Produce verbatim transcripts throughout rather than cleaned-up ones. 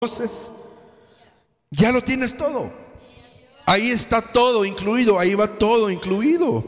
conoces, ya lo tienes todo. Ahí está todo incluido, ahí va todo incluido.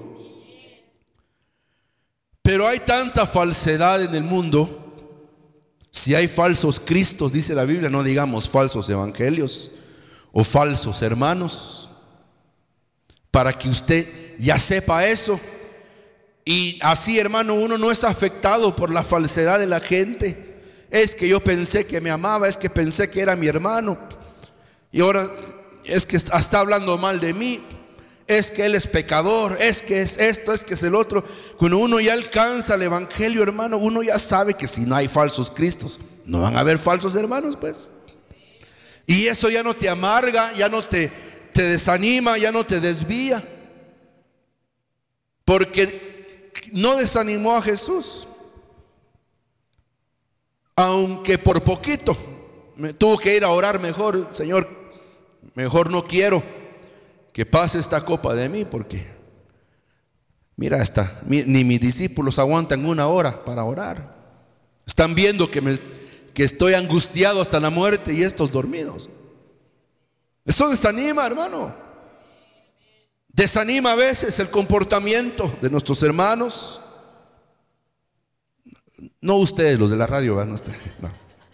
Pero hay tanta falsedad en el mundo. Si hay falsos cristos, dice la Biblia, no digamos falsos evangelios o falsos hermanos, para que usted ya sepa eso. Y así, hermano, uno no es afectado por la falsedad de la gente. Es que yo pensé que me amaba, es que pensé que era mi hermano, y ahora es que está hablando mal de mí, es que él es pecador, es que es esto, es que es el otro. Cuando uno ya alcanza el evangelio, hermano, uno ya sabe que si no hay falsos cristos, no van a haber falsos hermanos, pues. Y eso ya no te amarga, ya no te, te desanima, ya no te desvía, porque no desanimó a Jesús, aunque por poquito. Me tuvo que ir a orar mejor: Señor, mejor no quiero que pase esta copa de mí, porque mira, esta, ni mis discípulos aguantan una hora para orar. Están viendo que, me, que estoy angustiado hasta la muerte y estos dormidos. Eso desanima, hermano. Desanima a veces el comportamiento de nuestros hermanos. No ustedes, los de la radio, no, no.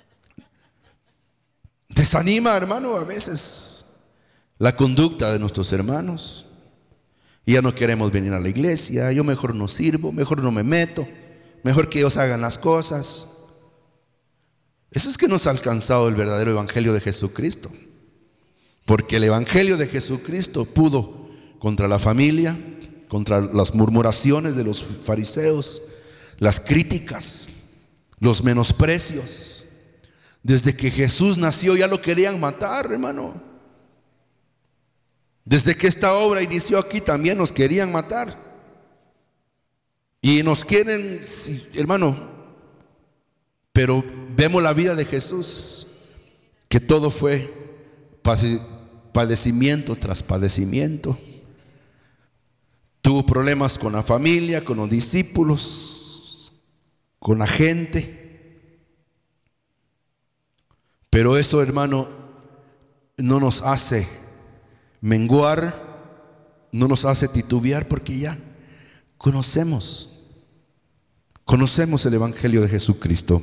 Desanima, hermano, a veces la conducta de nuestros hermanos. Y ya no queremos venir a la iglesia. Yo mejor no sirvo, mejor no me meto, mejor que ellos hagan las cosas. Eso es que nos ha alcanzado el verdadero evangelio de Jesucristo. Porque el evangelio de Jesucristo pudo contra la familia, contra las murmuraciones de los fariseos, las críticas, los menosprecios. Desde que Jesús nació ya lo querían matar, hermano. Desde que esta obra inició aquí también nos querían matar. Y nos quieren, sí, hermano. Pero vemos la vida de Jesús, que todo fue padecimiento tras padecimiento. Tuvo problemas con la familia, con los discípulos, con la gente. Pero eso, hermano, no nos hace menguar, no nos hace titubear, porque ya conocemos, conocemos el evangelio de Jesucristo.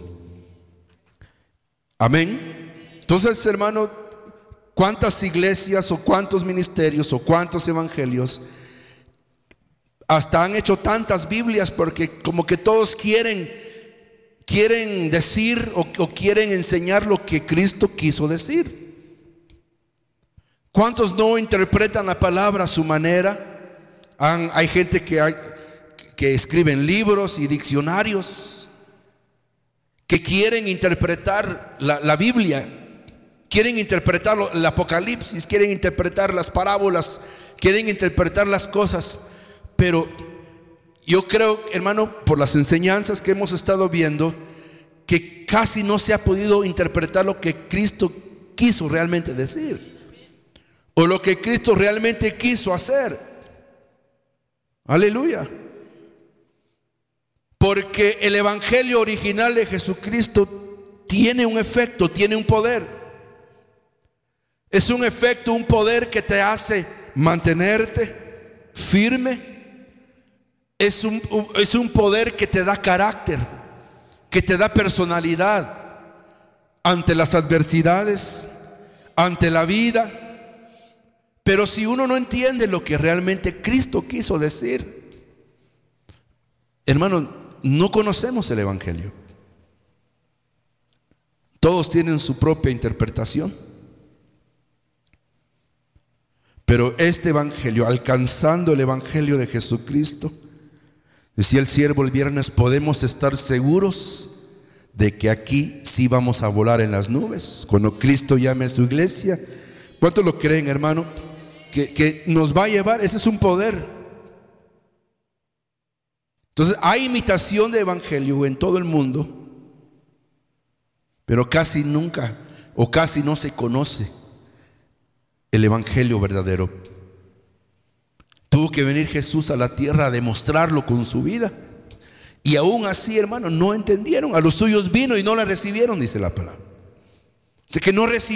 Amén. Entonces, hermano, ¿cuántas iglesias o cuántos ministerios o cuántos evangelios hasta han hecho tantas Biblias? Porque como que todos quieren quieren decir o, o quieren enseñar lo que Cristo quiso decir. ¿Cuántos no interpretan la palabra a su manera? Han, hay gente que, hay, que escriben libros y diccionarios que quieren interpretar la, la Biblia, quieren interpretar el Apocalipsis, quieren interpretar las parábolas, quieren interpretar las cosas. Pero yo creo, hermano, por las enseñanzas que hemos estado viendo, que casi no se ha podido interpretar lo que Cristo quiso realmente decir, o lo que Cristo realmente quiso hacer. Aleluya. Porque el evangelio original de Jesucristo tiene un efecto, tiene un poder. Es un efecto, un poder que te hace mantenerte firme. Es un, es un poder que te da carácter, que te da personalidad ante las adversidades, ante la vida. Pero si uno no entiende lo que realmente Cristo quiso decir, hermano, no conocemos el evangelio. Todos tienen su propia interpretación. Pero este evangelio, alcanzando el evangelio de Jesucristo, decía el siervo el viernes, podemos estar seguros de que aquí sí vamos a volar en las nubes cuando Cristo llame a su iglesia. ¿Cuántos lo creen, hermano? Que, que nos va a llevar, ese es un poder. Entonces hay imitación de evangelio en todo el mundo, pero casi nunca o casi no se conoce el evangelio verdadero. Tuvo que venir Jesús a la tierra a demostrarlo con su vida. Y aún así, hermano, no entendieron. A los suyos vino y no la recibieron, dice la palabra. Dice que no